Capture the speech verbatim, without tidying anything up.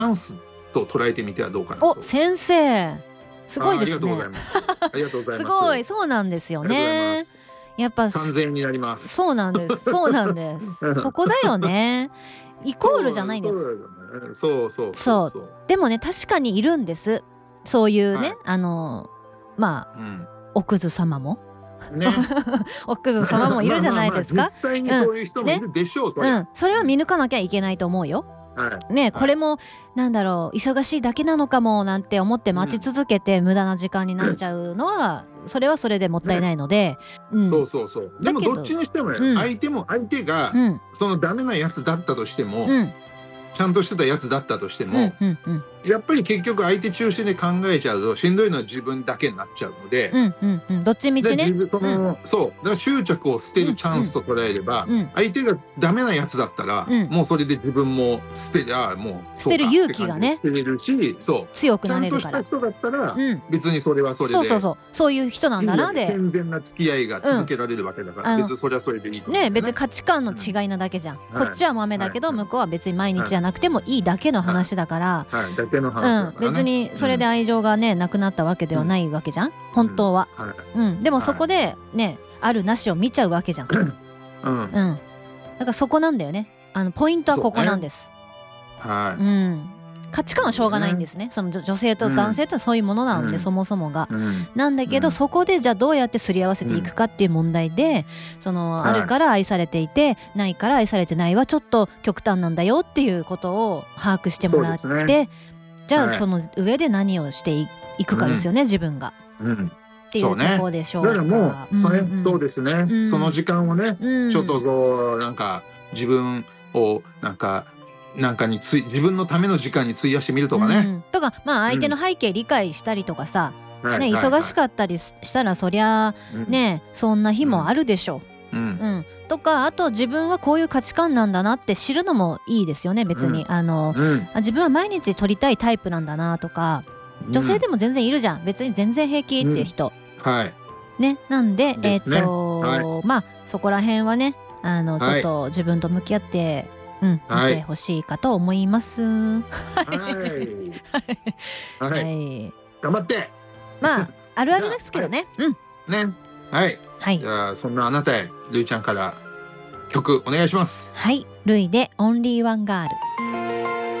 ャンスと捉えてみてはどうかなと。 お、先生すごいですね。 ありがとうございますありがとうございますすごい、そうなんですよね。やっぱさんぜんえんになります。 そうなんですそうなんですそこだよね。イコールじゃないんだよ。 そうそうそうそう。でもね、確かにいるんです、そういうね、はい、あのまあ、うん、おクズ様もねおクズ様もいるじゃないですか。 まあまあまあ実際にそういう人もいるでしょう、 うんね、うん、それは見抜かなきゃいけないと思うよ。はいね、これもなんだろう、忙しいだけなのかもなんて思って待ち続けて無駄な時間になっちゃうのは、うん、それはそれでもったいないので、ねうん、 そうそうそう。でもどっちにしても、ねうん、相手も相手が、うん、そのダメなやつだったとしても、うん、ちゃんとしてたやつだったとしても、うんうんうん、やっぱり結局相手中心で考えちゃうとしんどいのは自分だけになっちゃうので、 うんうんうん、どっちみちね、 その、うん、そうだから執着を捨てるチャンスと捉えれば、うんうん、相手がダメなやつだったら、うん、もうそれで自分も捨てりゃもう捨てる勇気がね捨てれるし、そう強くなれるから、 ちゃんとした人だったら、うん、別にそれはそれでそうそうそうそういう人なんだなで健全な付き合いが続けられるわけだから、うん、別にそれはそれでいいと思う、ね、 ね別に価値観の違いなだけじゃん、うん、こっちは豆だけど、はい、向こうは別に毎日じゃなくてもいいだけの話だから、 はいはい、だけの話だからね、 うん、別にそれで愛情がね、うん、なくなったわけではないわけじゃん、本当は、うんはいうん、でもそこでね、あるなしを見ちゃうわけじゃん、うんうん、だからそこなんだよね、あのポイントはここなんです、ねはいうん、価値観はしょうがないんですね、その女性と男性ってそういうものなので、うん、そもそもが、うん、なんだけど、うん、そこでじゃあどうやってすり合わせていくかっていう問題で、そのあるから愛されていて、はい、ないから愛されてないはちょっと極端なんだよっていうことを把握してもらって、ね、じゃあその上で何をしていくかですよね、うん、自分が、うん、っていうところでしょうか。 そうね、だからもうそれ、うんうん、そうですね、うん、その時間をね、うん、ちょっとそうなんか自分をなんかなんかについ自分のための時間に費やしてみるとかね、うん、 とかまあ相手の背景理解したりとかさ、うんね、忙しかったりしたらそりゃね、うん、そんな日もあるでしょう、うんうん、とかあと自分はこういう価値観なんだなって知るのもいいですよね別に、うん、あの、うん、自分は毎日撮りたいタイプなんだなとか、女性でも全然いるじゃん、別に全然平気って人、うん、はいね、なんで、でね、えー、っと、はい、まあそこら辺はねあのちょっと自分と向き合ってうん、見てほしいかと思います。はいはい、はい、頑張って。 まああるあるですけどね。 うん。ね。はい。はい。じゃあそんなあなたへルイちゃんから曲お願いします。 はい。ルイでオンリーワンガール。